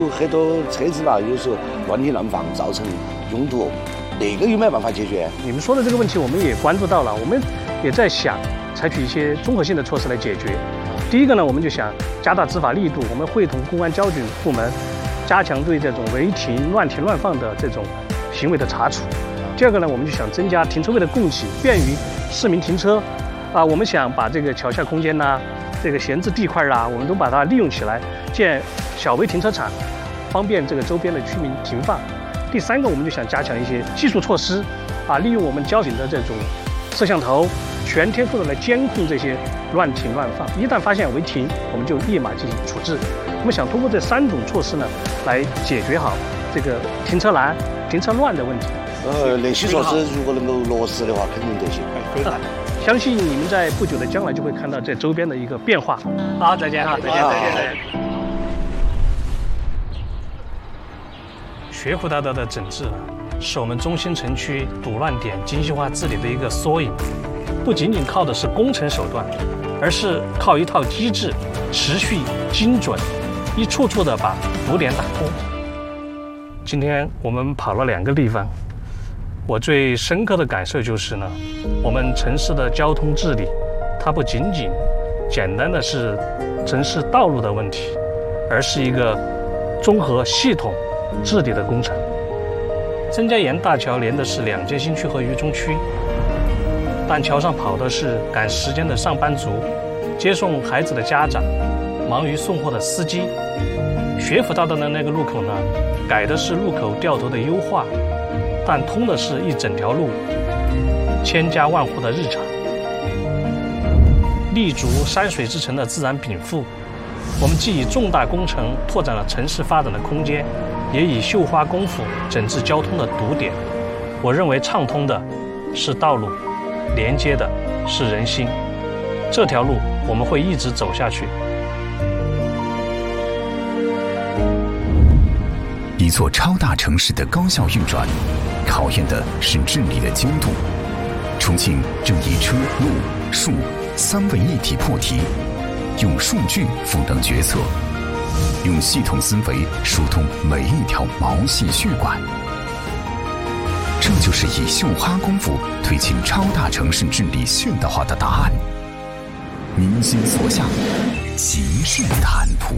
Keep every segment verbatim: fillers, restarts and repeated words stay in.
很多车子啦，有时候乱停乱放，造成拥堵，那个有没有办法解决？ 你们说的这个问题，我们也关注到了，我们也在想采取一些综合性的措施来解决。第一个呢，我们就想加大执法力度，我们会同公安交警部门加强对这种违停、乱停乱放的这种行为的查处。第二个呢，我们就想增加停车位的供给，便于市民停车。啊，我们想把这个桥下空间呐、这个闲置地块啊，我们都把它利用起来，建小微停车场，方便这个周边的居民停放。第三个，我们就想加强一些技术措施，啊，利用我们交警的这种摄像头，全天候的来监控这些乱停乱放。一旦发现违停，我们就立马进行处置。我们想通过这三种措施呢，来解决好这个停车难、停车乱的问题。 呃，那些措施如果能够落实的话，肯定得行。 可以的。相信你们在不久的将来就会看到这周边的一个变化。好，再见哈，再见，再见，再见。学府大道的整治呢，是我们中心城区堵乱点精细化治理的一个缩影，不仅仅靠的是工程手段，而是靠一套机制，持续精准，一处处的把堵点打通。今天我们跑了两个地方，我最深刻的感受就是呢，我们城市的交通治理，它不仅仅简单的是城市道路的问题，而是一个综合系统治理的工程。曾家岩大桥连的是两街新区和渝中区，但桥上跑的是赶时间的上班族，接送孩子的家长，忙于送货的司机。学府大道的那个路口呢，改的是路口掉头的优化，但通的是一整条路，千家万户的日常。立足山水之城的自然禀赋，我们既以重大工程拓展了城市发展的空间，也以绣花功夫整治交通的堵点。我认为畅通的是道路，连接的是人心。这条路我们会一直走下去。 一座超大城市的高效运转，考验的是治理的精度。重庆正以车、路、树三位一体破题，用数据赋能决策，用系统思维疏通每一条毛细血管。这就是以绣花功夫推进超大城市治理现代化的答案。民心所向，极致坦途。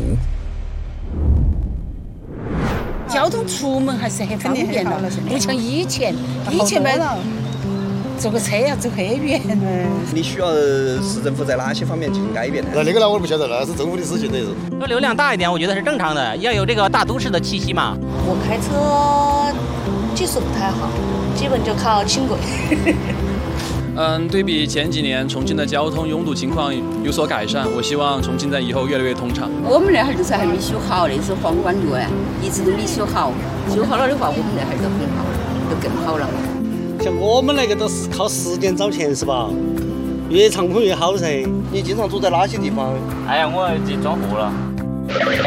交通出门还是很方便的，不像以前，以前嘛，坐个车要走很远。 你需要市政府在哪些方面进行改变呢？ 那那个呢，我不晓得，那是政府的事情，那是。 车流量大一点，我觉得是正常的，要有这个大都市的气息嘛。 我开车技术不太好，基本就靠轻轨。 嗯，对比前几年，重庆的交通拥堵情况有所改善。我希望重庆在以后越来越通畅。 我们那哈儿就是还没修好，那是皇冠路哎，一直都没修好。修好了的话，我们那哈儿都很好，都更好了。 像我们那个都是靠时间找钱是吧？越畅通越好噻。 你经常住在哪些地方？ 哎呀，我去装货了。